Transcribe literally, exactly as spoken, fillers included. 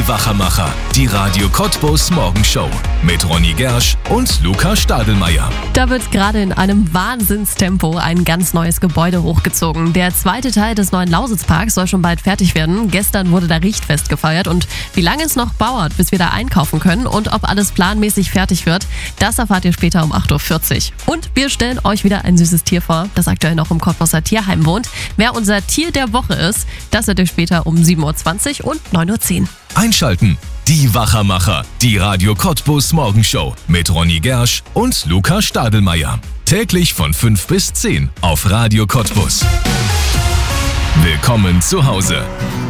Wachermacher, die Radio Cottbus Morgenshow mit Ronny Gersch und Luca Stadelmeier. Da wird gerade in einem Wahnsinnstempo ein ganz neues Gebäude hochgezogen. Der zweite Teil des neuen Lausitzparks soll schon bald fertig werden. Gestern wurde da Richtfest gefeiert und wie lange es noch dauert, bis wir da einkaufen können und ob alles planmäßig fertig wird, das erfahrt ihr später um acht Uhr vierzig. Und wir stellen euch wieder ein süßes Tier vor, das aktuell noch im Cottbuser Tierheim wohnt. Wer unser Tier der Woche ist, das hört ihr später um sieben Uhr zwanzig und neun Uhr zehn. Einschalten, die Wachermacher, die Radio Cottbus Morgenshow mit Ronny Gersch und Luca Stadelmeier. Täglich von fünf bis zehn auf Radio Cottbus. Willkommen zu Hause.